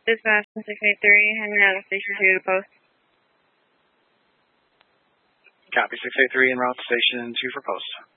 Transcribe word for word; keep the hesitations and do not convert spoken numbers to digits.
Dispatch six eighty-three, hanging out of Station two to post. Copy, six eighty-three, en route to Station two for post.